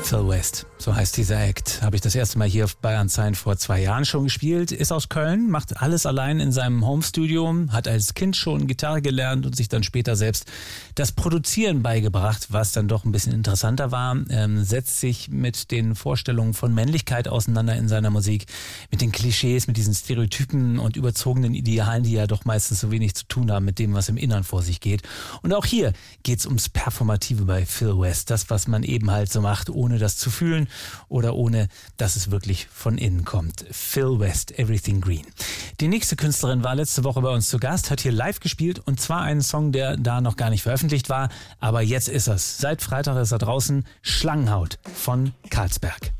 Phil West, so heißt dieser Act. Habe ich das erste Mal hier bei Unsigned vor 2 Jahren schon gespielt. Ist aus Köln, macht alles allein in seinem Homestudio, hat als Kind schon Gitarre gelernt und sich dann später selbst das Produzieren beigebracht, was dann doch ein bisschen interessanter war. Setzt sich mit den Vorstellungen von Männlichkeit auseinander in seiner Musik, mit den Klischees, mit diesen Stereotypen und überzogenen Idealen, die ja doch meistens so wenig zu tun haben mit dem, was im Innern vor sich geht. Und auch hier geht's ums Performative bei Phil West. Das, was man eben halt so macht, ohne das zu fühlen oder ohne, dass es wirklich von innen kommt. Phil West, Everything Green. Die nächste Künstlerin war letzte Woche bei uns zu Gast, hat hier live gespielt und zwar einen Song, der da noch gar nicht veröffentlicht war, aber jetzt ist es. Seit Freitag ist er draußen. Schlangenhaut von Carlsberg.